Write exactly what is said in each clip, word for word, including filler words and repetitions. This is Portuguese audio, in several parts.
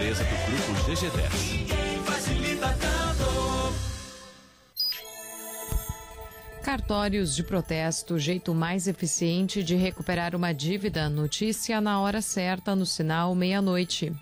empresa do Grupo G G dez. Ninguém facilita tanto. Cartórios de protesto, jeito mais eficiente de recuperar uma dívida. Notícia na hora certa, no sinal meia-noite.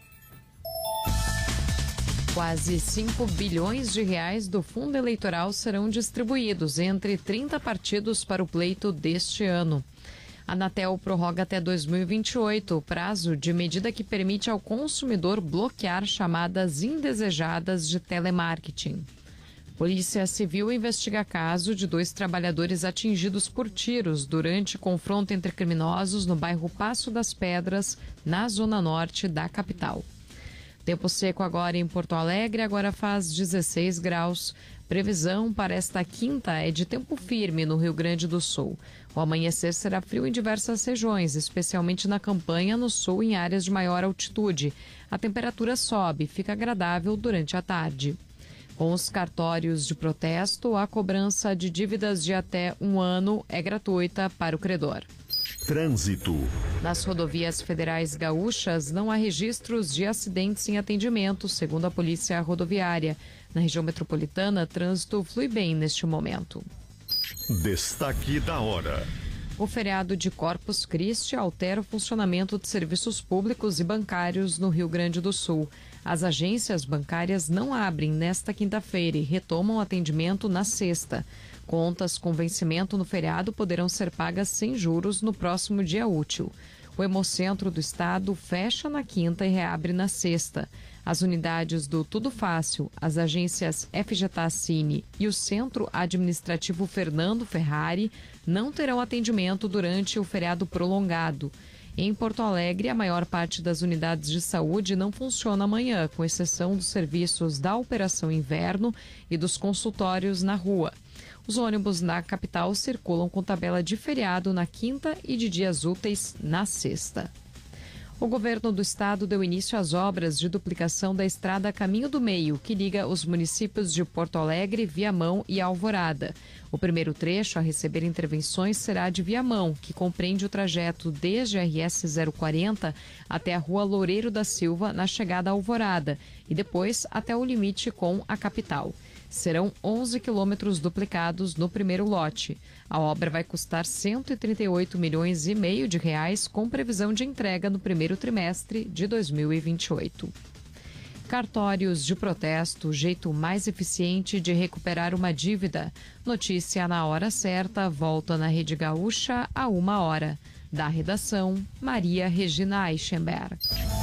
Quase cinco bilhões de reais do fundo eleitoral serão distribuídos entre trinta partidos para o pleito deste ano. A Anatel prorroga até dois mil e vinte e oito o prazo de medida que permite ao consumidor bloquear chamadas indesejadas de telemarketing. Polícia Civil investiga caso de dois trabalhadores atingidos por tiros durante confronto entre criminosos no bairro Passo das Pedras, na zona norte da capital. Tempo seco agora em Porto Alegre, agora faz dezesseis graus. Previsão para esta quinta é de tempo firme no Rio Grande do Sul. O amanhecer será frio em diversas regiões, especialmente na campanha, no sul e em áreas de maior altitude. A temperatura sobe e fica agradável durante a tarde. Com os cartórios de protesto, a cobrança de dívidas de até um ano é gratuita para o credor. Trânsito. Nas rodovias federais gaúchas, não há registros de acidentes em atendimento, segundo a Polícia Rodoviária. Na região metropolitana, trânsito flui bem neste momento. Destaque da hora. O feriado de Corpus Christi altera o funcionamento de serviços públicos e bancários no Rio Grande do Sul. As agências bancárias não abrem nesta quinta-feira e retomam atendimento na sexta. Contas com vencimento no feriado poderão ser pagas sem juros no próximo dia útil. O Hemocentro do Estado fecha na quinta e reabre na sexta. As unidades do Tudo Fácil, as agências F G T A Cine e o Centro Administrativo Fernando Ferrari não terão atendimento durante o feriado prolongado. Em Porto Alegre, a maior parte das unidades de saúde não funciona amanhã, com exceção dos serviços da Operação Inverno e dos consultórios na rua. Os ônibus na capital circulam com tabela de feriado na quinta e de dias úteis na sexta. O governo do estado deu início às obras de duplicação da estrada Caminho do Meio, que liga os municípios de Porto Alegre, Viamão e Alvorada. O primeiro trecho a receber intervenções será de Viamão, que compreende o trajeto desde a R S zero quarenta até a rua Loureiro da Silva, na chegada a Alvorada, e depois até o limite com a capital. Serão onze quilômetros duplicados no primeiro lote. A obra vai custar cento e trinta e oito milhões e meio de reais, com previsão de entrega no primeiro trimestre de dois mil e vinte e oito. Cartórios de protesto, jeito mais eficiente de recuperar uma dívida. Notícia na hora certa, volta na Rede Gaúcha a uma hora. Da redação, Maria Regina Eichenberg.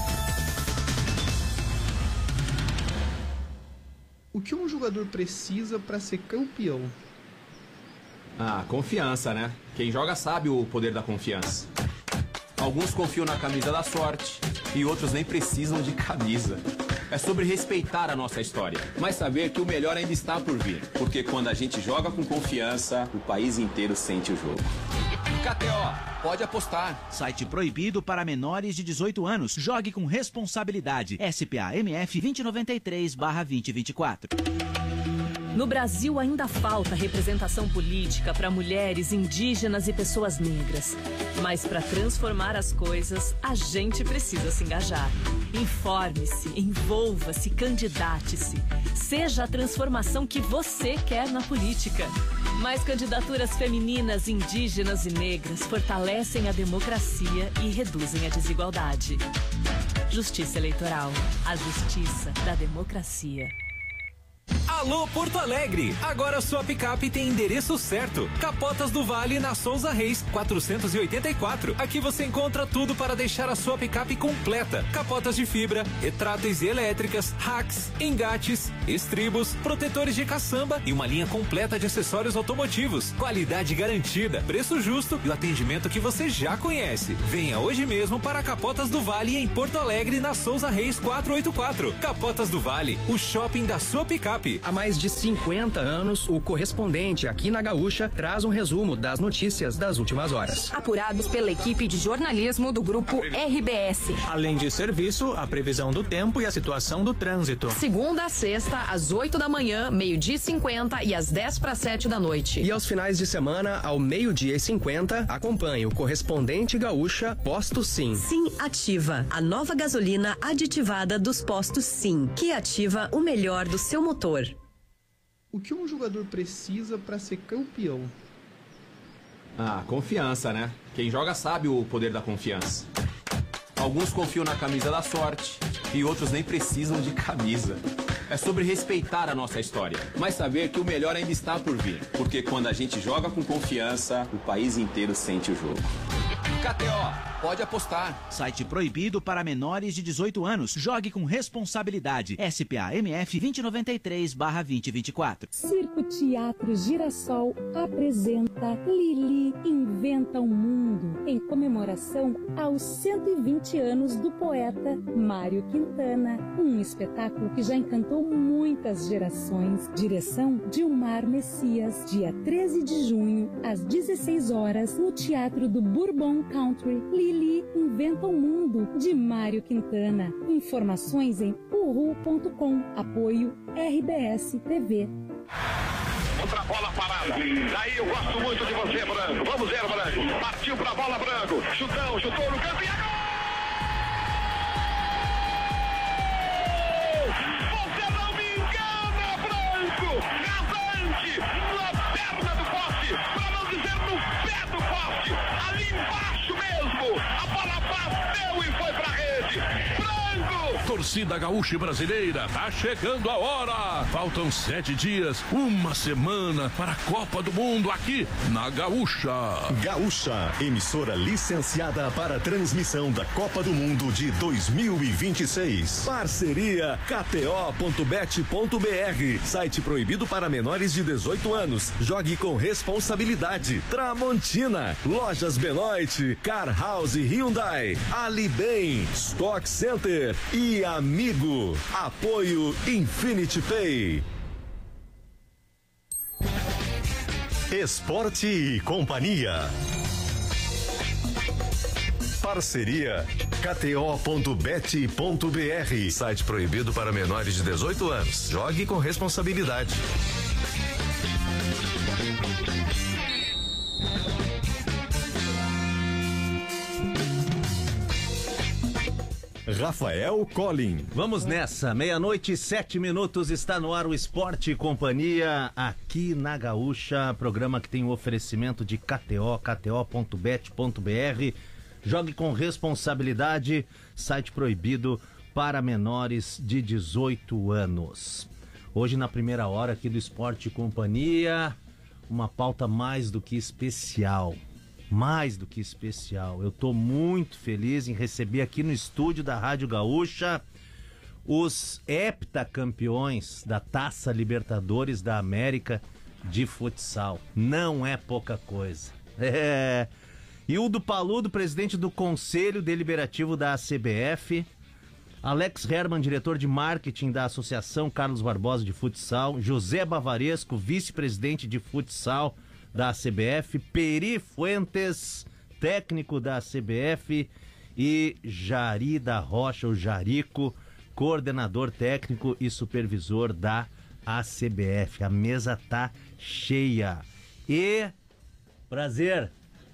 O que um jogador precisa para ser campeão? Ah, confiança, né? Quem joga sabe o poder da confiança. Alguns confiam na camisa da sorte e outros nem precisam de camisa. É sobre respeitar a nossa história, mas saber que o melhor ainda está por vir. Porque quando a gente joga com confiança, o país inteiro sente o jogo. K T O, pode apostar. Site proibido para menores de dezoito anos. Jogue com responsabilidade. S P A M F dois zero nove três barra dois zero dois quatro. No Brasil ainda falta representação política para mulheres, indígenas e pessoas negras. Mas para transformar as coisas, a gente precisa se engajar. Informe-se, envolva-se, candidate-se. Seja a transformação que você quer na política. Mais candidaturas femininas, indígenas e negras fortalecem a democracia e reduzem a desigualdade. Justiça Eleitoral. A justiça da democracia. Alô Porto Alegre, agora sua picape tem endereço certo. Capotas do Vale na Souza Reis, quatrocentos e oitenta e quatro. Aqui você encontra tudo para deixar a sua picape completa. Capotas de fibra, retráteis e elétricas, racks, engates, estribos, protetores de caçamba e uma linha completa de acessórios automotivos. Qualidade garantida, preço justo e o atendimento que você já conhece. Venha hoje mesmo para Capotas do Vale em Porto Alegre na Souza Reis quatrocentos e oitenta e quatro. Capotas do Vale, o shopping da sua picape. A mais de cinquenta anos, o Correspondente aqui na Gaúcha traz um resumo das notícias das últimas horas. Apurados pela equipe de jornalismo do Grupo R B S. Além de serviço, a previsão do tempo e a situação do trânsito. Segunda a sexta, às oito da manhã, meio-dia e cinquenta e às dez para sete da noite. E aos finais de semana, ao meio-dia e cinquenta, acompanhe o Correspondente Gaúcha Posto Sim. Sim Ativa, a nova gasolina aditivada dos postos Sim, que ativa o melhor do seu motor. O que um jogador precisa para ser campeão? Ah, confiança, né? Quem joga sabe o poder da confiança. Alguns confiam na camisa da sorte e outros nem precisam de camisa. É sobre respeitar a nossa história, mas saber que o melhor ainda está por vir. Porque quando a gente joga com confiança, o país inteiro sente o jogo. K T O, pode apostar. Site proibido para menores de dezoito anos. Jogue com responsabilidade. S P A M F vinte noventa e três barra vinte vinte e quatro. Circo Teatro Girassol apresenta Lili Inventa o Mundo, em comemoração aos cento e vinte anos do poeta Mário Quintana. Um espetáculo que já encantou muitas gerações. Direção Dilmar Messias. Dia treze de junho, às dezesseis horas, no Teatro do Bourbon Country. Lili Inventa o Mundo, de Mário Quintana. Informações em uhu ponto com. Apoio R B S T V. Outra bola parada. Daí eu gosto muito de você, Branco. Vamos ver, Branco. Partiu pra bola, Branco. Chutão, chutou no campo e agora! Você não me engana, Branco! Rasante! Na perna do poste! Pra não dizer no pé do poste! Ali embaixo mesmo! A bola bateu e foi pra rede! Branco! Torcida gaúcha e brasileira, tá chegando a hora! Faltam sete dias, uma semana para a Copa do Mundo aqui na Gaúcha. Gaúcha, emissora licenciada para transmissão da Copa do Mundo de dois mil e vinte e seis. Parceria K T O ponto bet ponto B R. Site proibido para menores de dezoito anos. Jogue com responsabilidade. Tramontina, Lojas Benoit, Car House Hyundai, Ali Bem, Stock Center e Amigo. Apoio Infinity Pay. Esporte e Companhia. Parceria K T O ponto bet ponto B R. Site proibido para menores de dezoito anos. Jogue com responsabilidade. Rafael Collin. Vamos nessa, meia-noite e sete minutos, está no ar o Esporte e Companhia aqui na Gaúcha, programa que tem o oferecimento de K T O, K T O ponto bet ponto B R. Jogue com responsabilidade, site proibido para menores de dezoito anos. Hoje na primeira hora aqui do Esporte e Companhia, uma pauta mais do que especial. Mais do que especial. Eu estou muito feliz em receber aqui no estúdio da Rádio Gaúcha os heptacampeões da Taça Libertadores da América de futsal. Não é pouca coisa. É. Hildo Paludo, presidente do Conselho Deliberativo da A C B F. Alex Herman, diretor de marketing da Associação Carlos Barbosa de Futsal. José Bavaresco, vice-presidente de futsal da A C B F, Peri Fuentes, técnico da A C B F, e Jari da Rocha, o Jarico, coordenador técnico e supervisor da A C B F. A mesa tá cheia. E, prazer,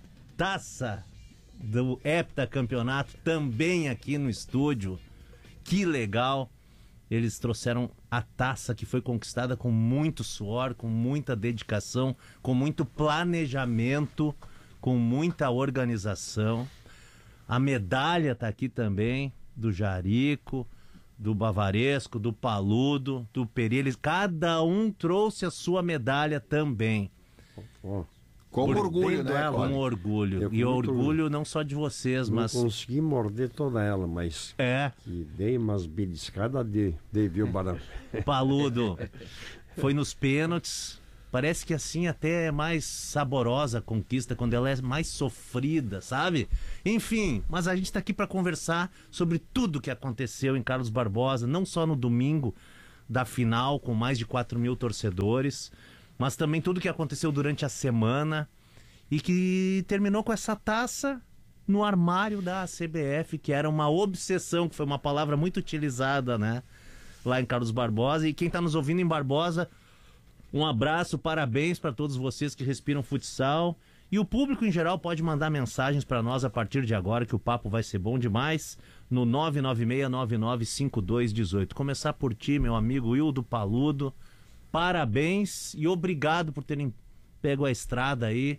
taça do heptacampeonato também aqui no estúdio. Que legal. Eles trouxeram a taça que foi conquistada com muito suor, com muita dedicação, com muito planejamento, com muita organização. A medalha está aqui também, do Jarico, do Bavaresco, do Paludo, do Peri. Eles, cada um trouxe a sua medalha também. Oh. Com Por orgulho, né? Com Olha. orgulho. Eu E muito- orgulho não só de vocês, Não mas... consegui morder toda ela, mas É. que dei umas beliscadas de, de viu, Barão? Paludo, foi nos pênaltis. Parece que assim até é mais saborosa a conquista, quando ela é mais sofrida, sabe? Enfim, mas a gente está aqui para conversar sobre tudo que aconteceu em Carlos Barbosa, não só no domingo da final com mais de quatro mil torcedores, mas também tudo que aconteceu durante a semana e que terminou com essa taça no armário da C B F, que era uma obsessão, que foi uma palavra muito utilizada, né, lá em Carlos Barbosa. E quem está nos ouvindo em Barbosa, um abraço, parabéns para todos vocês que respiram futsal. E o público em geral pode mandar mensagens para nós a partir de agora, que o papo vai ser bom demais, no nove nove seis nove nove cinco dois um oito. Começar por ti, meu amigo Hildo Paludo. Parabéns e obrigado por terem pego a estrada aí.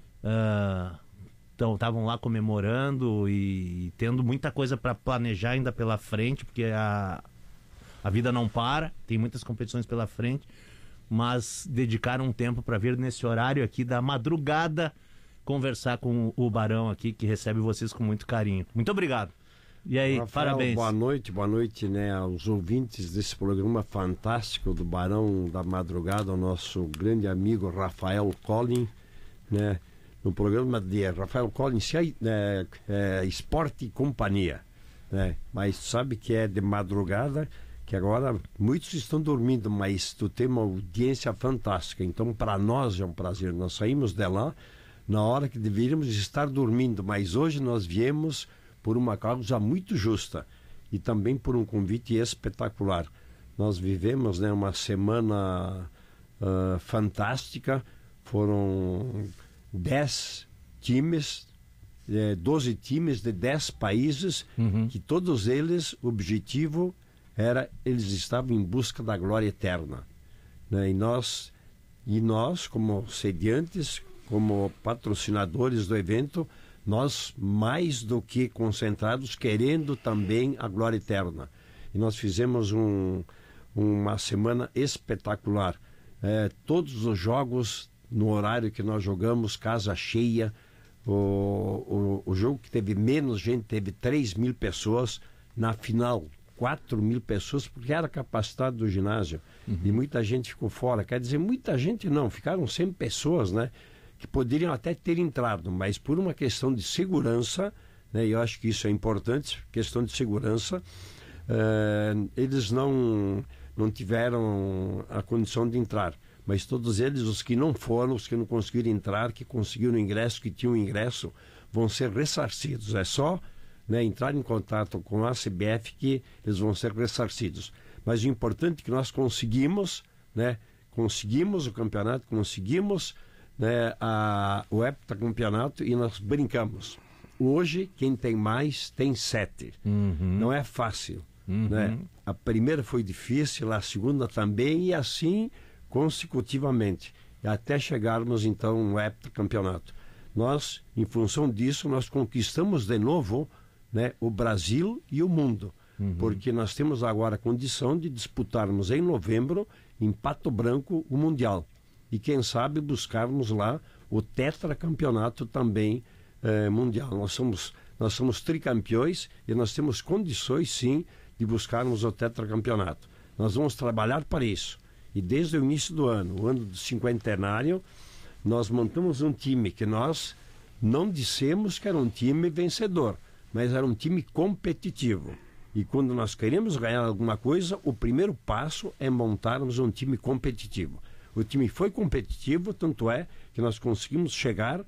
Uh, então, estavam lá comemorando e tendo muita coisa para planejar ainda pela frente, porque a, a vida não para, tem muitas competições pela frente. Mas dedicaram um tempo para vir nesse horário aqui da madrugada conversar com o Barão aqui, que recebe vocês com muito carinho. Muito obrigado. E aí, Rafael, parabéns. Boa noite, boa noite, né, aos ouvintes desse programa fantástico do Barão da Madrugada, o nosso grande amigo Rafael Collin, né, no programa de Rafael Collin, se é, é, é Esporte e Companhia, né, mas sabe que é de madrugada, que agora muitos estão dormindo, mas tu tem uma audiência fantástica. Então, para nós é um prazer. Nós saímos de lá na hora que deveríamos estar dormindo, mas hoje nós viemos por uma causa muito justa e também por um convite espetacular. Nós vivemos, né, uma semana uh, fantástica. Foram dez times, eh, doze times de dez países, uhum. que todos eles, o objetivo era, eles estavam em busca da glória eterna, né? E nós, e nós, como sediantes, como patrocinadores do evento, nós mais do que concentrados, querendo também a glória eterna. E nós fizemos um, uma semana espetacular. É, todos os jogos, no horário que nós jogamos, casa cheia. O, o, o jogo que teve menos gente, teve três mil pessoas. Na final, quatro mil pessoas, porque era a capacidade do ginásio. Uhum. E muita gente ficou fora. Quer dizer, muita gente não, ficaram cem pessoas, né, que poderiam até ter entrado, mas por uma questão de segurança, né, e eu acho que isso é importante, questão de segurança, uh, eles não, não tiveram a condição de entrar. Mas todos eles, os que não foram, os que não conseguiram entrar, que conseguiram ingresso, que tinham ingresso, vão ser ressarcidos. É só, né, entrar em contato com a C B F que eles vão ser ressarcidos. Mas o importante é que nós conseguimos, né, conseguimos o campeonato, conseguimos, né, a, o heptacampeonato e nós brincamos. Hoje, quem tem mais, tem sete. Uhum. Não é fácil. Uhum. Né? A primeira foi difícil, a segunda também, e assim consecutivamente, até chegarmos então no heptacampeonato. Nós, em função disso, nós conquistamos de novo, né, o Brasil e o mundo, uhum. porque nós temos agora a condição de disputarmos em novembro, em Pato Branco, o Mundial. E quem sabe buscarmos lá o tetracampeonato também eh, mundial. Nós somos, nós somos tricampeões e nós temos condições sim de buscarmos o tetracampeonato. Nós vamos trabalhar para isso. E desde o início do ano, o ano do cinquentenário, nós montamos um time que nós não dissemos que era um time vencedor, mas era um time competitivo. E quando nós queremos ganhar alguma coisa, o primeiro passo é montarmos um time competitivo. O time foi competitivo, tanto é que nós conseguimos chegar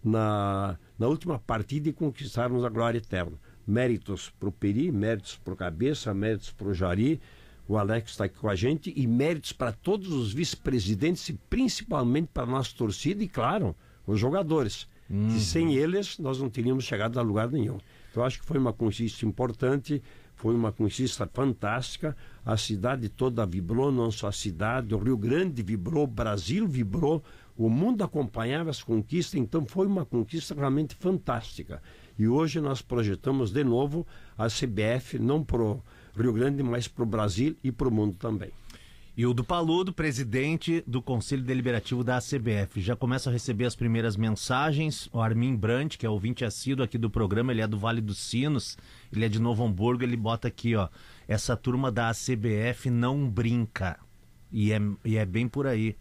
na, na última partida e conquistarmos a glória eterna. Méritos para o Peri, méritos para o Cabeça, méritos para o Jari, o Alex está aqui com a gente, e méritos para todos os vice-presidentes e principalmente para a nossa torcida e, claro, os jogadores. Uhum. Que sem eles nós não teríamos chegado a lugar nenhum. Então acho que foi uma conquista importante, foi uma conquista fantástica. A cidade toda vibrou, não só a cidade, o Rio Grande vibrou, o Brasil vibrou, o mundo acompanhava as conquistas, então foi uma conquista realmente fantástica. E hoje nós projetamos de novo a C B F, não para o Rio Grande, mas para o Brasil e para o mundo também. E o do Paludo, presidente do Conselho Deliberativo da C B F, já começa a receber as primeiras mensagens. O Armin Brandt, que é ouvinte assíduo aqui do programa, ele é do Vale dos Sinos, ele é de Novo Hamburgo, ele bota aqui, ó, essa turma da C B F não brinca. E é, e é bem por aí.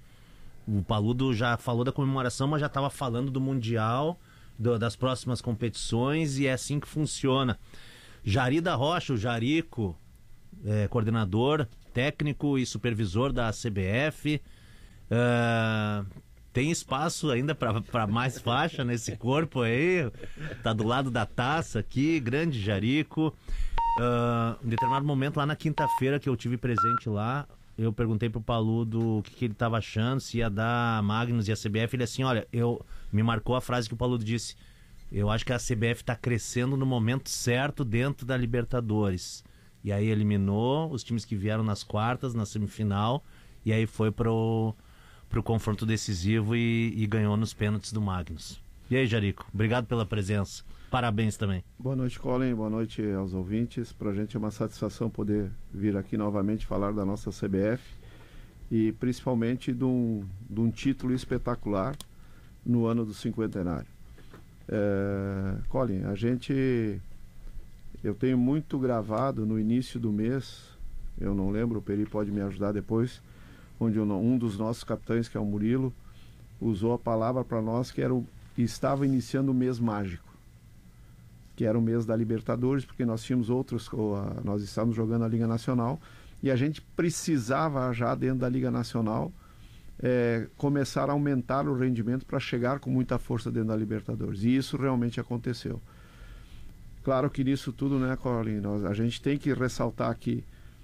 O Paludo já falou da comemoração, mas já estava falando do Mundial, do, das próximas competições, e é assim que funciona. Jari da Rocha, o Jarico, é, coordenador, técnico e supervisor da C B F. Uh, tem espaço ainda para mais faixa nesse corpo aí. Tá do lado da taça aqui, grande Jarico. Uh, em determinado momento, lá na quinta-feira que eu tive presente lá, eu perguntei pro Paludo o que, que ele tava achando, se ia dar a Magnus e a C B F. Ele assim, olha, eu, me marcou a frase que o Paludo disse: eu acho que a C B F tá crescendo no momento certo dentro da Libertadores. E aí eliminou os times que vieram nas quartas, na semifinal, e aí foi pro, pro confronto decisivo e, e ganhou nos pênaltis do Magnus. E aí, Jarico, obrigado pela presença. Parabéns também. Boa noite, Colin. Boa noite aos ouvintes. Para a gente é uma satisfação poder vir aqui novamente falar da nossa C B F e principalmente de um, de um título espetacular no ano do cinquentenário. É, Colin, a gente... Eu tenho muito gravado no início do mês, eu não lembro, o Peri pode me ajudar depois, onde um dos nossos capitães, que é o Murilo, usou a palavra para nós que era o, estava iniciando o mês mágico, que era o mês da Libertadores, porque nós tínhamos outros, nós estávamos jogando a Liga Nacional, e a gente precisava já dentro da Liga Nacional é, começar a aumentar o rendimento para chegar com muita força dentro da Libertadores, e isso realmente aconteceu. Claro que nisso tudo, né, Colin, nós, a gente tem que ressaltar aqui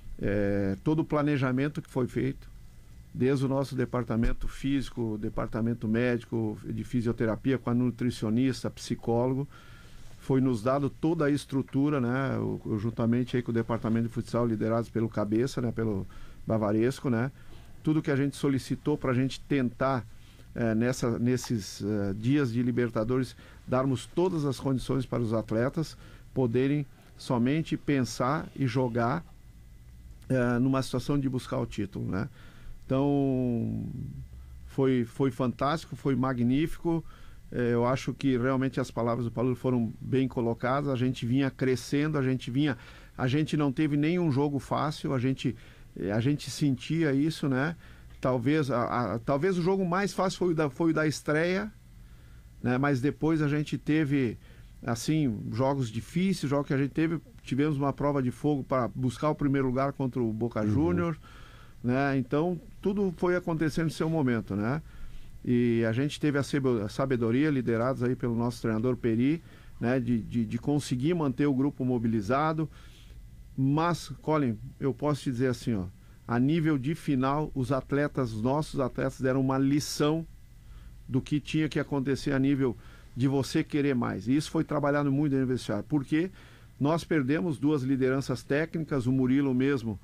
é, todo o planejamento que foi feito, desde o nosso departamento físico, departamento médico, de fisioterapia, com a nutricionista, psicólogo. Foi nos dado toda a estrutura, né, o, o, juntamente aí com o departamento de futsal, liderados pelo Cabeça, né, pelo Bavaresco, né, tudo que a gente solicitou para a gente tentar, é, nessa, nesses uh, dias de Libertadores, darmos todas as condições para os atletas poderem somente pensar e jogar uh, numa situação de buscar o título, né. Então, foi, foi fantástico, foi magnífico. Eu acho que realmente as palavras do Paulo foram bem colocadas. A gente vinha crescendo, a gente vinha, a gente não teve nenhum jogo fácil, a gente, a gente sentia isso, né? Talvez, a, a, talvez o jogo mais fácil foi o da, foi o da estreia, né? Mas depois a gente teve, assim, jogos difíceis, jogos que a gente teve, tivemos uma prova de fogo para buscar o primeiro lugar contra o Boca uhum. Juniors, né? Então, tudo foi acontecendo no seu momento, né? E a gente teve a sabedoria, liderados aí pelo nosso treinador Peri, né, de, de, de conseguir manter o grupo mobilizado. Mas, Colin, eu posso te dizer assim, ó, a nível de final, os atletas, nossos atletas, deram uma lição do que tinha que acontecer a nível de você querer mais. E isso foi trabalhado muito no vestiário, porque nós perdemos duas lideranças técnicas, o Murilo mesmo,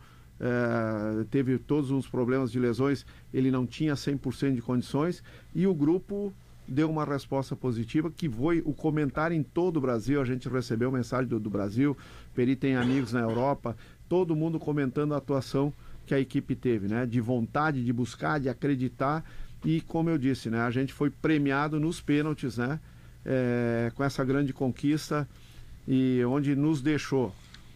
É, teve todos os problemas de lesões, ele não tinha cem por cento de condições, e o grupo deu uma resposta positiva, que foi o comentário em todo o Brasil. A gente recebeu mensagem do, do Brasil, Peri tem amigos na Europa, todo mundo comentando a atuação que a equipe teve, né? De vontade, de buscar, de acreditar, e como eu disse, né? A gente foi premiado nos pênaltis, né? É, com essa grande conquista, e onde nos deixou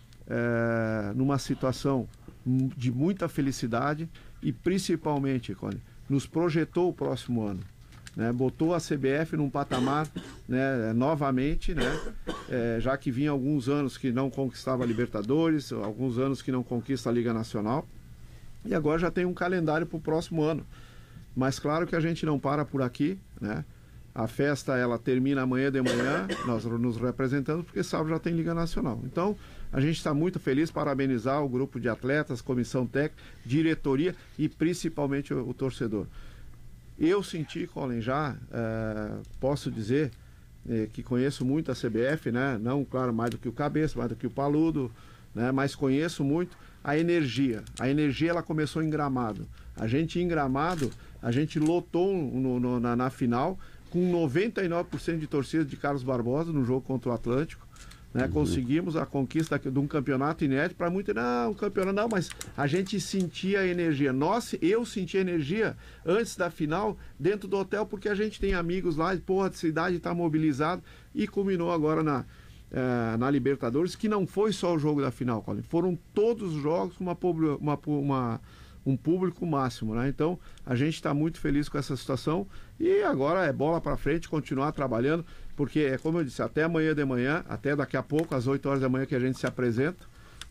é, numa situação de muita felicidade e principalmente, Cone, nos projetou o próximo ano, né? Botou a C B F num patamar, né, novamente, né? É, já que vinha alguns anos que não conquistava a Libertadores, alguns anos que não conquista a Liga Nacional, e agora já tem um calendário para o próximo ano. Mas claro que a gente não para por aqui, né? A festa, ela termina amanhã de manhã, nós nos representamos, porque sábado já tem Liga Nacional. Então, a gente está muito feliz, parabenizar o grupo de atletas, comissão técnica, diretoria e principalmente o, o torcedor. Eu senti, Colin, já, é, posso dizer, é, que conheço muito a C B F, né? Não, claro, mais do que o Cabeça, mais do que o Paludo, né? Mas conheço muito a energia. A energia, ela começou em Gramado. A gente, em Gramado, a gente lotou no, no, na, na final, com noventa e nove por cento de torcida de Carlos Barbosa no jogo contra o Atlântico, né? Uhum. Conseguimos a conquista de um campeonato inédito. Para muitos, não, um campeonato não, mas a gente sentia a energia. Nós, eu senti a energia antes da final dentro do hotel, porque a gente tem amigos lá, porra, a cidade está mobilizada, e culminou agora na, eh, na Libertadores, que não foi só o jogo da final, Colin, foram todos os jogos com uma, uma, uma um público máximo, né? Então a gente está muito feliz com essa situação, e agora é bola para frente, continuar trabalhando, porque é como eu disse, até amanhã de manhã, até daqui a pouco, às oito horas da manhã que a gente se apresenta,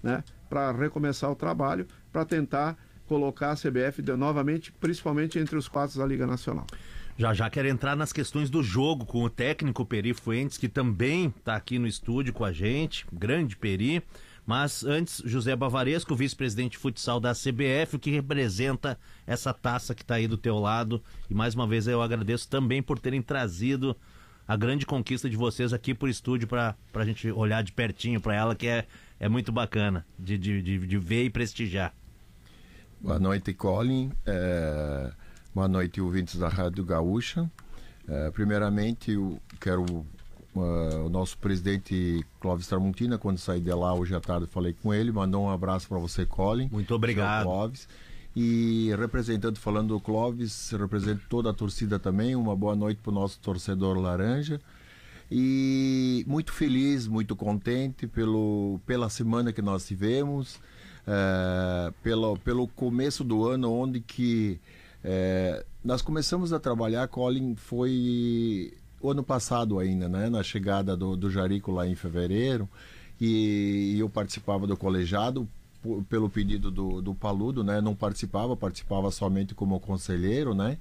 né, para recomeçar o trabalho, para tentar colocar a C B F de, novamente, principalmente entre os quatro da Liga Nacional. Já já quero entrar nas questões do jogo com o técnico Peri Fuentes, que também está aqui no estúdio com a gente, grande Peri. Mas antes, José Bavaresco, vice-presidente de futsal da C B F, o que representa essa taça que está aí do teu lado. E mais uma vez eu agradeço também por terem trazido a grande conquista de vocês aqui por estúdio para a gente olhar de pertinho para ela, que é, é muito bacana de, de, de, de ver e prestigiar. Boa noite, Colin. É... Boa noite, ouvintes da Rádio Gaúcha. É, primeiramente, eu quero uh, o nosso presidente Clóvis Tramontina, quando saí de lá hoje à tarde, falei com ele, mandou um abraço para você, Colin. Muito obrigado. Clóvis. E representando, falando do Clóvis, represento toda a torcida também. Uma boa noite para o nosso torcedor laranja. E muito feliz, muito contente pelo, pela semana que nós tivemos, é, pelo, pelo começo do ano, onde que É, nós começamos a trabalhar, Colin, foi o ano passado ainda, né? Na chegada do, do Jarico lá em fevereiro, e, e eu participava do colegiado por, pelo pedido do, do Paludo, né? Não participava, participava somente como conselheiro, né?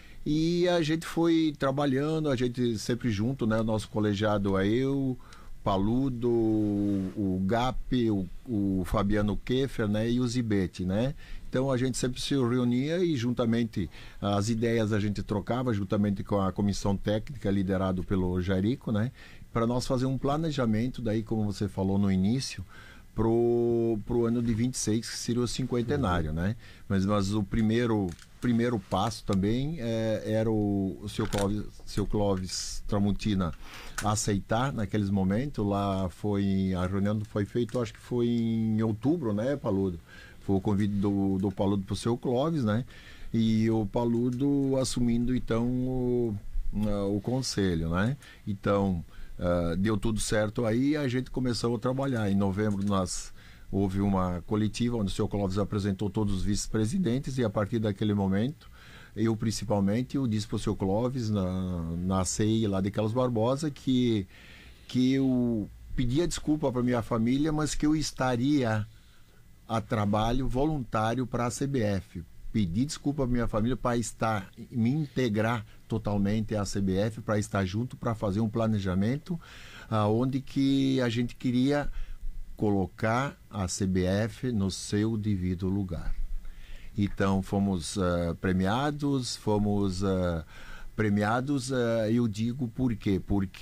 E a gente foi trabalhando, a gente sempre junto, né? O nosso colegiado é eu, Paludo, o, o Gap, o, o Fabiano Keffer, né? E o Zibete, né? Então a gente sempre se reunia e juntamente as ideias a gente trocava, juntamente com a comissão técnica liderado pelo Jarico, né? Para nós fazer um planejamento, daí como você falou no início, pro, pro ano de vinte e seis, que seria o cinquentenário, né? Mas, mas o primeiro, primeiro passo também é, era o, o seu Clóvis, seu Clóvis Tramontina aceitar naqueles momentos. Lá foi, a reunião foi feita, acho que foi em outubro, né, Paludo? Foi o convite do, do Paludo para o seu Clóvis, né? E o Paludo assumindo, então, o, o conselho, né? Então, uh, deu tudo certo aí, a gente começou a trabalhar. Em novembro, nós houve uma coletiva onde o seu Clóvis apresentou todos os vice-presidentes, e a partir daquele momento, eu principalmente, eu disse para o seu Clóvis, na, na C E I lá de Carlos Barbosa, que, que eu pedia desculpa para minha família, mas que eu estaria a trabalho voluntário para a C B F. Pedi desculpa à minha família para estar, me integrar totalmente à C B F, para estar junto, para fazer um planejamento aonde que a gente queria colocar a C B F no seu devido lugar. Então fomos uh, premiados, fomos uh, premiados, uh, eu digo por quê?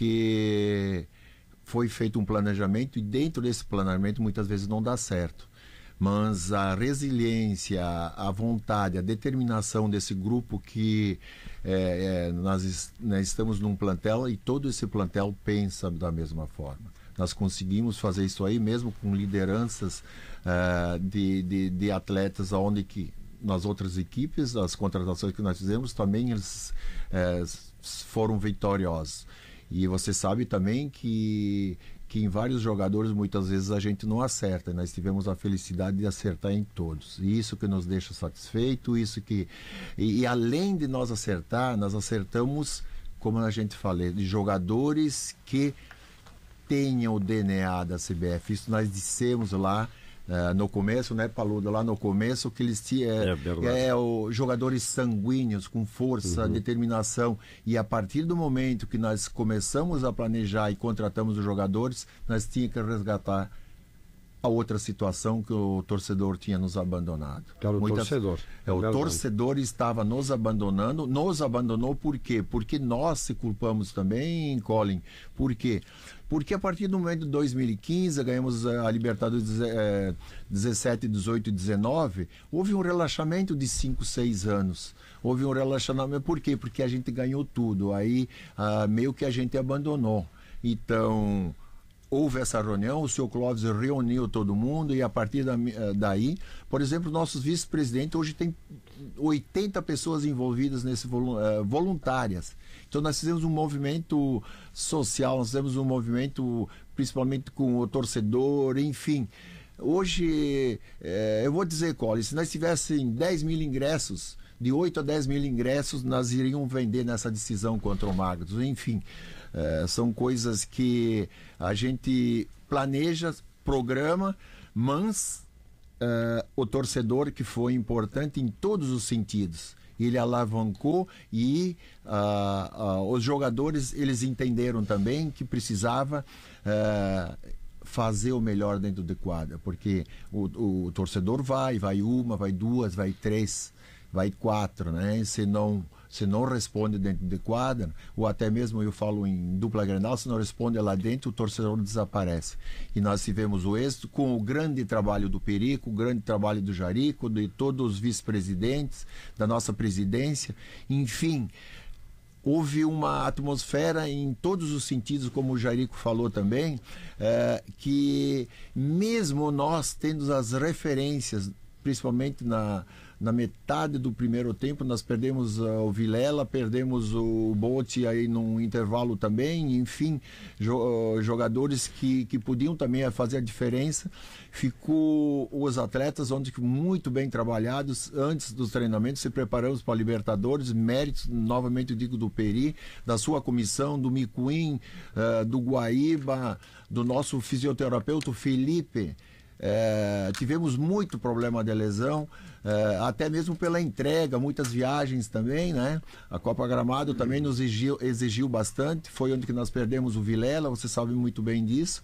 Porque foi feito um planejamento e dentro desse planejamento muitas vezes não dá certo. Mas a resiliência, a vontade, a determinação desse grupo que é, é, nós, nós estamos num plantel e todo esse plantel pensa da mesma forma. Nós conseguimos fazer isso aí mesmo com lideranças uh, de, de, de atletas onde que nas outras equipes, as contratações que nós fizemos, também eles uh, foram vitoriosos. E você sabe também que que em vários jogadores muitas vezes a gente não acerta, nós tivemos a felicidade de acertar em todos, e isso que nos deixa satisfeito, isso que e, e além de nós acertar, nós acertamos, como a gente falou, de jogadores que tenham o D N A da C B F. Isso nós dissemos lá uh, no começo, né, Paludo, lá no começo, que eles tinham é, é, é, o, jogadores sanguíneos, com força, uhum. determinação, e a partir do momento que nós começamos a planejar e contratamos os jogadores, nós tínhamos que resgatar a outra situação que o torcedor tinha nos abandonado. Que era o Muitas, torcedor. É, o Verdade. torcedor estava nos abandonando. Nos abandonou por quê? Porque nós se culpamos também, Colin. Por quê? Porque a partir do momento de dois mil e quinze, ganhamos a Libertadores dezessete, dezoito e dezenove, houve um relaxamento de cinco, seis anos. Houve um relaxamento. Por quê? Porque a gente ganhou tudo. Aí ah, meio que a gente abandonou. Então houve essa reunião, o seu Clóvis reuniu todo mundo, e a partir da, daí, por exemplo, nossos vice-presidentes hoje tem oitenta pessoas envolvidas nesse uh, voluntárias. Então nós fizemos um movimento social, nós fizemos um movimento principalmente com o torcedor, enfim. Hoje, eh, eu vou dizer, Colin, se nós tivéssemos dez mil ingressos, de oito a dez mil ingressos, nós iríamos vender nessa decisão contra o Magros. Enfim, é, são coisas que a gente planeja, programa, mas uh, o torcedor que foi importante em todos os sentidos. Ele alavancou e uh, uh, os jogadores, eles entenderam também que precisava uh, fazer o melhor dentro de quadra, porque o, o torcedor vai, vai uma, vai duas, vai três, vai quatro, né? Se não, se não responde dentro de quadra, ou até mesmo eu falo em dupla Grenal, se não responde lá dentro, o torcedor desaparece. E nós tivemos o êxito com o grande trabalho do Perico, o grande trabalho do Jarico, de todos os vice-presidentes, da nossa presidência, enfim. Houve uma atmosfera em todos os sentidos, como o Jarico falou também, é, que mesmo nós tendo as referências, principalmente na, na metade do primeiro tempo, nós perdemos uh, o Vilela, perdemos o Bote aí num intervalo também, enfim, jo, uh, jogadores que, que podiam também fazer a diferença. Ficou os atletas onde muito bem trabalhados antes dos treinamentos, se preparamos para a Libertadores, méritos, novamente eu digo, do Peri, da sua comissão, do Micuim, uh, do Guaíba, do nosso fisioterapeuta Felipe. É, tivemos muito problema de lesão, é, até mesmo pela entrega, muitas viagens também, né? A Copa Gramado também nos exigiu, exigiu bastante, foi onde que nós perdemos o Vilela, você sabe muito bem disso.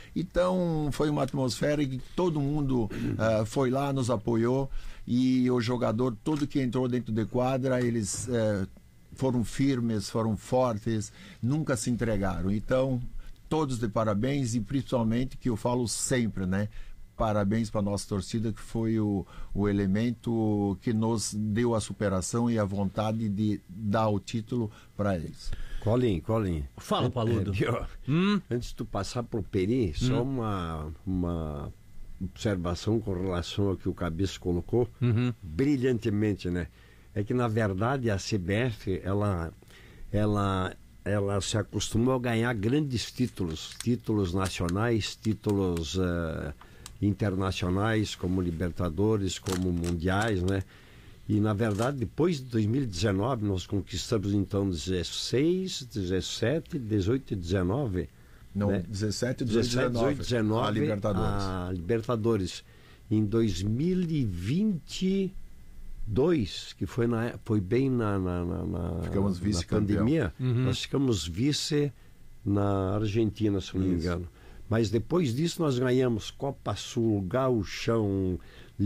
Então foi uma atmosfera em que todo mundo é, foi lá, nos apoiou, e o jogador, todo que entrou dentro de quadra, eles é, foram firmes, foram fortes, nunca se entregaram. Então, todos de parabéns, e principalmente, que eu falo sempre, né? Parabéns para a nossa torcida, que foi o, o elemento que nos deu a superação e a vontade de dar o título para eles. Colin, Colin. Fala, Paludo. É, hum? Antes de tu passar para o Peri, hum. só uma, uma observação com relação ao que o Cabeça colocou, uhum. brilhantemente, né? É que, na verdade, a C B F, ela, ela, ela se acostumou a ganhar grandes títulos, títulos nacionais, títulos... Uh, internacionais, como Libertadores, como Mundiais, né? E, na verdade, depois de dois mil e dezenove, nós conquistamos, então, dezesseis, dezessete, dezoito e dezenove. Não, né? dezessete, dezoito e dezenove, a Libertadores. A Libertadores. Em dois mil e vinte e dois, que foi, na, foi bem na, na, na, na, ficamos na pandemia, uhum. nós ficamos vice na Argentina, se não me engano. Mas depois disso nós ganhamos Copa Sul, Gauchão,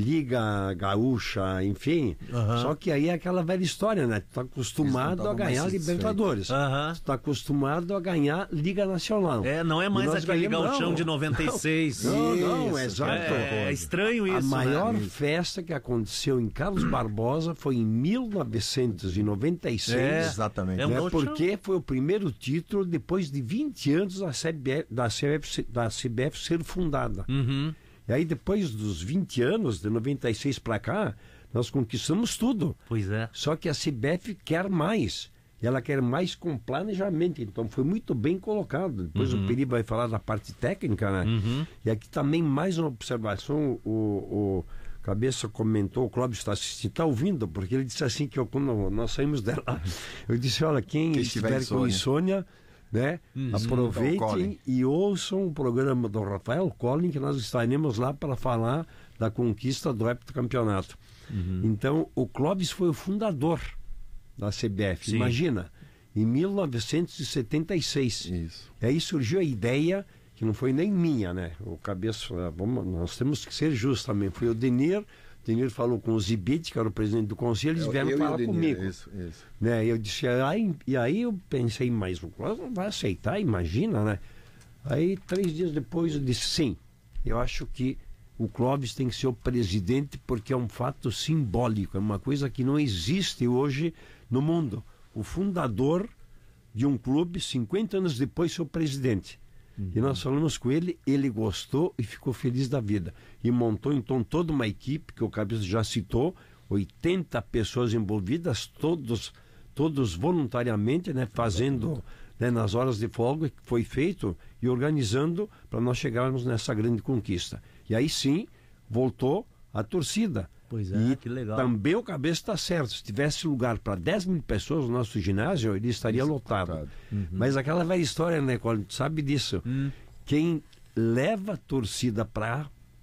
Liga Gaúcha, enfim. Uhum. Só que aí é aquela velha história, né? Tu tá acostumado a ganhar Libertadores. Uhum. Tu tá acostumado a ganhar Liga Nacional. É, não é mais aquele Gauchão de noventa e seis. Não, não, não, exato. É, é estranho isso, A maior né? festa que aconteceu em Carlos Barbosa foi em mil novecentos e noventa e seis. É, exatamente. É um porque foi o primeiro título depois de vinte anos da C B F, da C B F, da C B F ser fundada. Uhum. E aí, depois dos vinte anos, de noventa e seis para cá, nós conquistamos tudo. Pois é. Só que a C B F quer mais. E ela quer mais com planejamento. Então, foi muito bem colocado. Depois uhum. o Peri vai falar da parte técnica, né? Uhum. E aqui também mais uma observação. O, o Cabeça comentou, o Clóvis está tá ouvindo, porque ele disse assim, que eu, quando nós saímos dela, eu disse, olha, quem, quem estiver com insônia... Né? Uhum. Aproveitem e ouçam o programa do Rafael Collin, que nós estaremos lá para falar da conquista do heptacampeonato. Uhum. Então, o Clóvis foi o fundador da C B F. Sim. Imagina, em mil novecentos e setenta e seis. Isso. E aí surgiu a ideia, que não foi nem minha, né? O Cabeça, vamos, nós temos que ser justos também. Foi o Denir. O Denir falou com o Zibit, que era o presidente do conselho, eles vieram falar comigo. Isso, isso. Né? Eu disse, aí, e aí eu pensei, mas o Clóvis não vai aceitar, imagina, né? Aí, três dias depois, eu disse, sim, eu acho que o Clóvis tem que ser o presidente, porque é um fato simbólico, é uma coisa que não existe hoje no mundo. O fundador de um clube, cinquenta anos depois, ser o presidente. Uhum. E nós falamos com ele, ele gostou e ficou feliz da vida. E montou então toda uma equipe, que o Cabeça já citou, oitenta pessoas envolvidas, todos, todos voluntariamente, né, fazendo, né, nas horas de folga que foi feito e organizando para nós chegarmos nessa grande conquista. E aí sim, voltou a torcida. Pois é, e que legal. Também o Cabeça está certo. Se tivesse lugar para dez mil pessoas no nosso ginásio, ele estaria Isso, lotado. Uhum. Mas aquela velha história, né, Colin? Tu sabe disso. Uhum. Quem leva a torcida para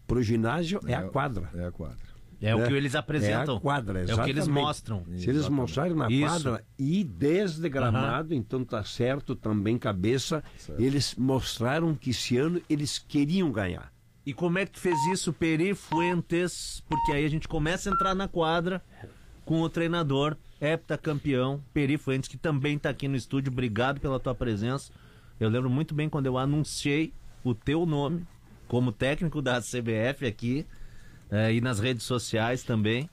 Pro ginásio é, É, a quadra. É a quadra. É o que eles apresentam. É a quadra, É o que eles exatamente. mostram. Se eles Exatamente. mostrarem na Isso. quadra e desde gramado, então tá certo também, cabeça. Certo. Eles mostraram que esse ano eles queriam ganhar. E como é que tu fez isso, Peri Fuentes? Porque aí a gente começa a entrar na quadra com o treinador, heptacampeão, Peri Fuentes, que também está aqui no estúdio. Obrigado pela tua presença. Eu lembro muito bem quando eu anunciei o teu nome como técnico da C B F aqui, é, e nas redes sociais também.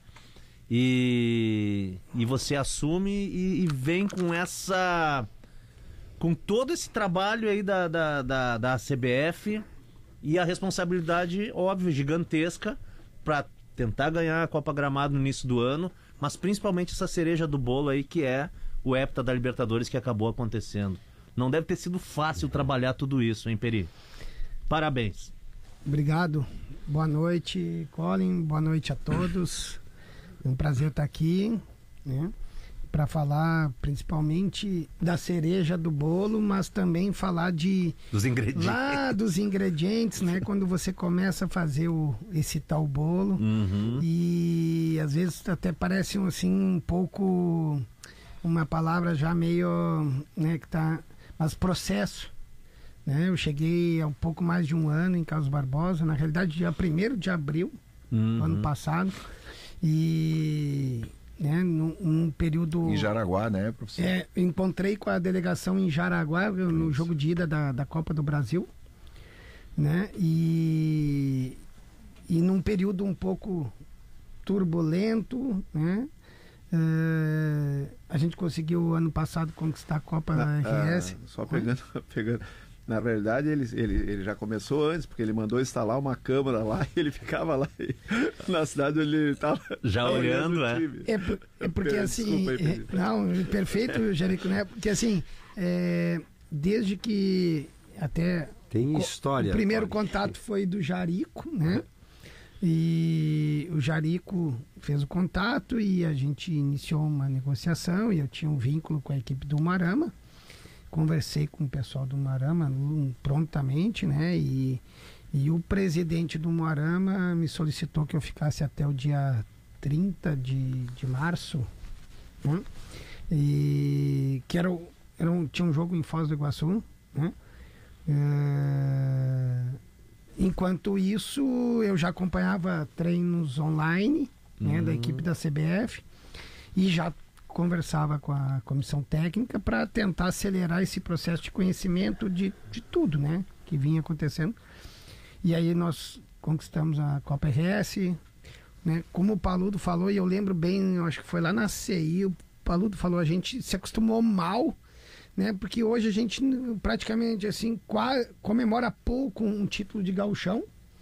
E, e você assume e, e vem com essa... com todo esse trabalho aí da, da, da, da C B F... E a responsabilidade, óbvio, gigantesca para tentar ganhar a Copa Gramado no início do ano, mas principalmente essa cereja do bolo aí que é o hepta da Libertadores que acabou acontecendo. Não deve ter sido fácil trabalhar tudo isso, hein, Peri? Parabéns. Obrigado. Boa noite, Colin. Boa noite a todos. É um prazer estar aqui, né? Para falar principalmente da cereja do bolo, mas também falar de dos ingredientes, lá dos ingredientes, né? Quando você começa a fazer o, esse tal bolo, uhum. E às vezes até parece assim um pouco uma palavra já meio, né? Que tá, mas processo, né? Eu cheguei há um pouco mais de um ano em Carlos Barbosa, na realidade dia primeiro de abril, uhum. ano passado, e né, num, num período... Em Jaraguá, né, professor? É, encontrei com a delegação em Jaraguá, no jogo de ida da, da Copa do Brasil, né, e, e num período um pouco turbulento, né, uh, a gente conseguiu ano passado conquistar a Copa da R S. Ah, só pegando, pegando... Na verdade, ele, ele, ele já começou antes, porque ele mandou instalar uma câmera lá e ele ficava lá e, na cidade onde ele estava. Já olhando, é. É, por, é porque assim. É, não, perfeito, Jerico, né? Porque assim, é, desde que até. Tem história. O primeiro pode. contato foi do Jarico, né? E o Jarico fez o contato e a gente iniciou uma negociação e eu tinha um vínculo com a equipe do Marama. Conversei com o pessoal do Marama prontamente, né? E, e o presidente do Marama me solicitou que eu ficasse até o dia trinta de, de março, né? E que era, era um, tinha um jogo em Foz do Iguaçu, né? É, enquanto isso, eu já acompanhava treinos online, né, uhum. da equipe da C B F e já conversava com a comissão técnica para tentar acelerar esse processo de conhecimento de, de tudo, né, que vinha acontecendo. E aí nós conquistamos a Copa R S, né, como o Paludo falou, e eu lembro bem, eu acho que foi lá na C I, o Paludo falou, a gente se acostumou mal, né, porque hoje a gente praticamente assim qua- comemora pouco um título de gauchão.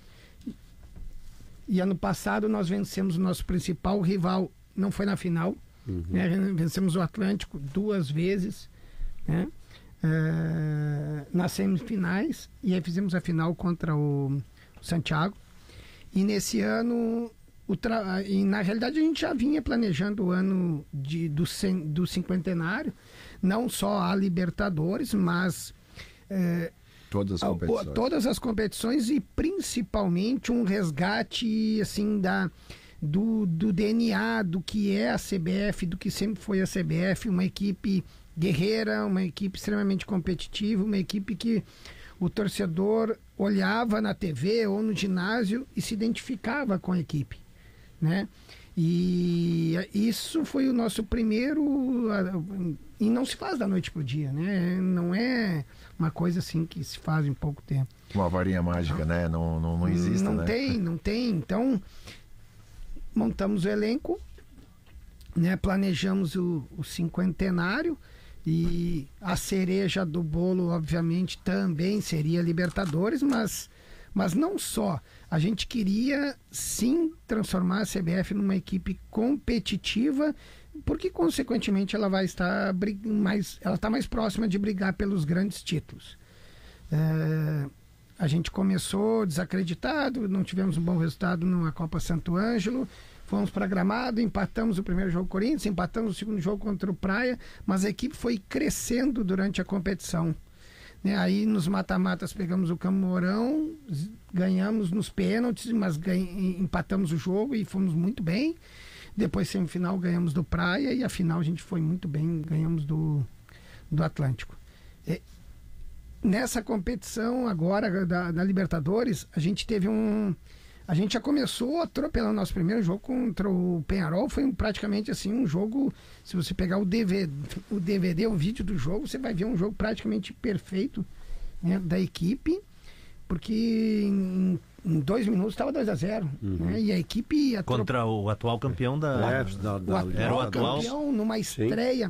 E ano passado nós vencemos o nosso principal rival, não foi na final, uhum. né? Vencemos o Atlântico duas vezes, né? É, nas semifinais, e aí fizemos a final contra o Santiago. E nesse ano, o tra... e na realidade a gente já vinha planejando o ano de, do, cem... do cinquentenário, não só a Libertadores, mas é, todas as competições. todas as competições e principalmente um resgate assim da Do, do D N A, do que é a C B F, do que sempre foi a C B F, uma equipe guerreira, uma equipe extremamente competitiva, uma equipe que o torcedor olhava na T V ou no ginásio e se identificava com a equipe, né? E isso foi o nosso primeiro, e não se faz da noite pro dia, né? Não é uma coisa assim que se faz em pouco tempo. Uma varinha mágica, né? Não, não, não existe, não né? tem, não tem, então montamos o elenco, né, planejamos o, o cinquentenário e a cereja do bolo, obviamente, também seria Libertadores, mas, mas não só. A gente queria, sim, transformar a C B F numa equipe competitiva, porque, consequentemente, ela vai estar mais, ela está mais próxima de brigar pelos grandes títulos. É, a gente começou desacreditado, não tivemos um bom resultado na Copa Santo Ângelo, fomos para Gramado, empatamos o primeiro jogo com o Corinthians, empatamos o segundo jogo contra o Praia, mas a equipe foi crescendo durante a competição, Né? Aí nos mata-matas pegamos o Camorão, ganhamos nos pênaltis, mas ganha, empatamos o jogo e fomos muito bem. Depois, semifinal, ganhamos do Praia e a final a gente foi muito bem, ganhamos do, do Atlântico. E, nessa competição agora da, da Libertadores, a gente teve um... A gente já começou atropelando nosso primeiro jogo contra o Peñarol. Foi um, praticamente assim um jogo. Se você pegar o D V D, o D V D, o vídeo do jogo, você vai ver um jogo praticamente perfeito, né, da equipe, porque em, em dois minutos estava dois a zero. Uhum. Né, e a equipe atrop... contra o atual campeão da. É, da, da, o atual era o atual campeão numa estreia.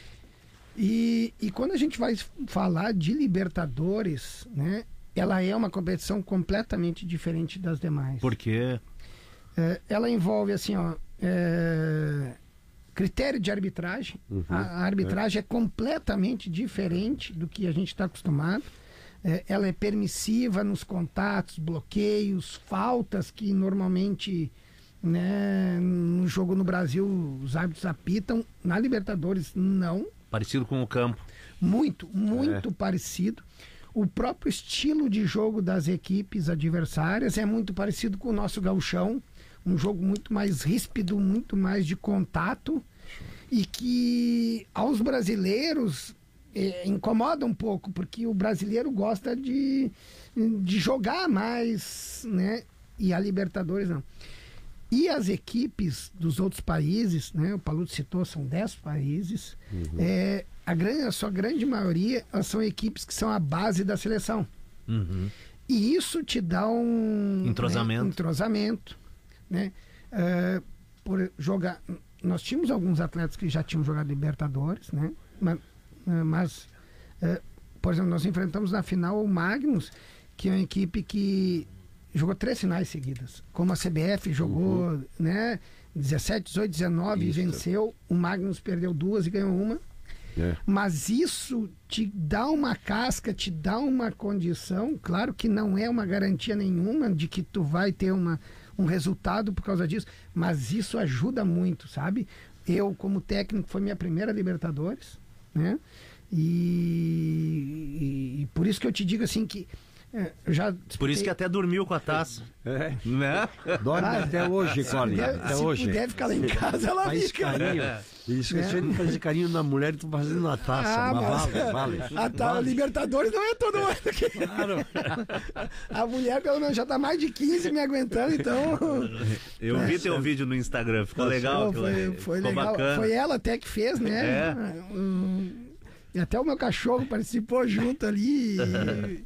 E, e quando a gente vai falar de Libertadores, né? Ela é uma competição completamente diferente das demais. Por quê? É, ela envolve, assim, ó, é, critério de arbitragem. Uhum, a, a arbitragem é. é completamente diferente do que a gente está acostumado. É, ela é permissiva nos contatos, bloqueios, faltas que normalmente, né, no jogo no Brasil os árbitros apitam. Na Libertadores, não. Parecido com o campo. Muito, muito é. parecido. O próprio estilo de jogo das equipes adversárias é muito parecido com o nosso gauchão, um jogo muito mais ríspido, muito mais de contato, e que aos brasileiros eh, incomoda um pouco, porque o brasileiro gosta de, de jogar mais, né? E a Libertadores não. E as equipes dos outros países, né? O Paludo citou, são dez países, uhum. é, a, grande, a sua grande maioria são equipes que são a base da seleção. Uhum. E isso te dá um entrosamento. Né, entrosamento, né? Uh, por jogar, nós tínhamos alguns atletas que já tinham jogado Libertadores, né? Mas, uh, mas uh, por exemplo, nós enfrentamos na final o Magnus, que é uma equipe que jogou três finais seguidas. Como a C B F jogou, uhum. né, dezessete, dezoito, dezenove e venceu, o Magnus perdeu duas e ganhou uma. É. Mas isso te dá uma casca, te dá uma condição, claro que não é uma garantia nenhuma de que tu vai ter uma, um resultado por causa disso, mas isso ajuda muito, sabe? Eu, como técnico, foi minha primeira Libertadores, né? E, e, e por isso que eu te digo assim que É, eu já disputei... Por isso que até dormiu com a taça. É. Né? Dorme ah, até hoje, Colin. Até se hoje. puder ficar lá em casa, ela faz fica. Carinho. É. Isso, é. de fazer carinho na mulher, tu fazendo na taça. Ah, mas mas... vale, vale. A, tá, vale. Libertadores não é todo mundo aqui. Claro. A mulher, pelo menos, já tá mais de quinze me aguentando, então... Eu é, vi teu é. vídeo no Instagram, ficou Nossa, legal. Foi, foi ficou legal. Bacana. Foi ela até que fez, né? É. Um, e até o meu cachorro participou junto ali. E...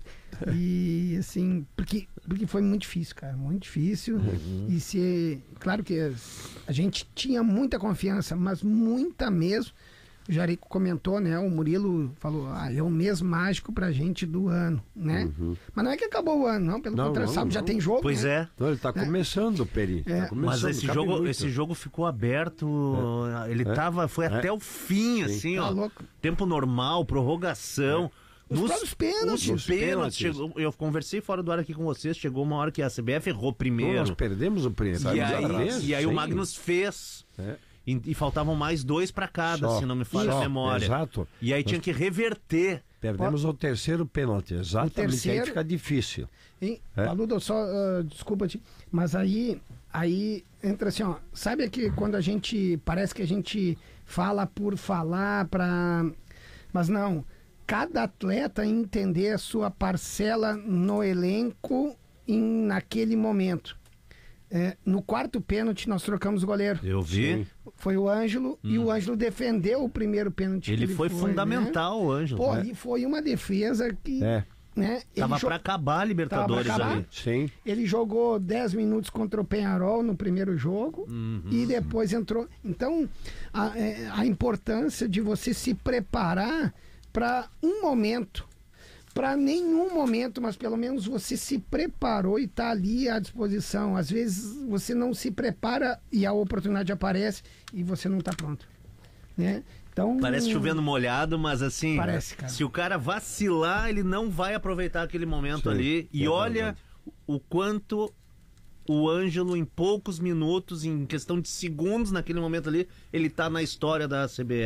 E assim, porque, porque foi muito difícil, cara, muito difícil. Uhum. E se, claro que a gente tinha muita confiança, mas muita mesmo. O Jarico comentou, né? O Murilo falou, ah, é o mês mágico pra gente do ano, né? Uhum. Mas não é que acabou o ano, não, pelo não, contrário, não, sábado não. já tem jogo. Pois né? é. Não, ele tá começando, Peri. É. Tá começando, mas esse jogo, muito. esse jogo ficou aberto, é. ele é. tava, foi é. até o fim, Sim. assim, tá ó. Louco. Tempo normal, prorrogação. É. Os Nos, próprios pênaltis. Os pênaltis. Chegou, eu conversei fora do ar aqui com vocês, chegou uma hora que a C B F errou primeiro. Nós perdemos o primeiro. E aí, e aí o Magnus fez. É. E, e faltavam mais dois para cada, Só. se não me falha Só. a memória. Exato. E aí Nós... tinha que reverter. Perdemos Pode... o terceiro pênalti, exatamente. O terceiro... Aí fica difícil. E, é. Paludo, só, uh, desculpa-te, mas aí, aí entra assim, ó, sabe que quando a gente, parece que a gente fala por falar para... Mas não... Cada atleta entender a sua parcela no elenco em, naquele momento. É, no quarto pênalti nós trocamos o goleiro. Eu vi. Sim. Foi o Ângelo hum. e o Ângelo defendeu o primeiro pênalti. Ele, ele foi, foi fundamental, né? o Ângelo. Pô, né? ali foi uma defesa que... É. Né? Tava jo... para acabar a Libertadores pra acabar. ali. Sim. Ele jogou dez minutos contra o Peñarol no primeiro jogo uhum. e depois entrou. Então, a, a importância de você se preparar para um momento, para nenhum momento, mas pelo menos você se preparou e está ali à disposição. Às vezes você não se prepara e a oportunidade aparece e você não está pronto, né? Então, parece chovendo molhado, mas assim, parece, cara. Se o cara vacilar, ele não vai aproveitar aquele momento Sim, ali. E é olha verdade. o quanto o Ângelo, em poucos minutos, em questão de segundos naquele momento ali, ele tá na história da C B F.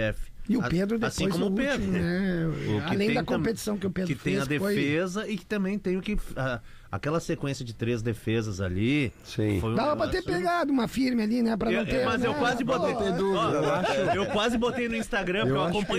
E o Pedro depois assim como o Pedro, último, né? O que Além tem da tam- competição que o Pedro que fez, tem a foi- defesa e que também tem o que a- aquela sequência de três defesas ali. Sim. Foi um Dava pra negócio- ter pegado uma firme ali, né? Pra não Eu- ter. mas né? eu quase botei. Pô, Ó, eu, eu quase botei no Instagram, porque eu, Eu acho acompanho